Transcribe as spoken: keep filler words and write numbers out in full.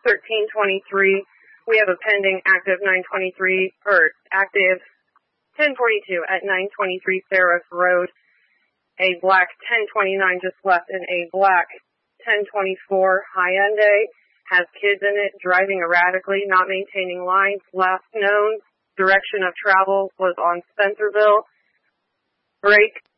thirteen twenty-three. We have a pending active nine twenty-three, or active ten forty-two at nine twenty-three Faros Road. A black ten twenty-nine just left in a black ten twenty-four Hyundai. Has kids in it, driving erratically, not maintaining lines. Last known direction of travel was on Spencerville. Brake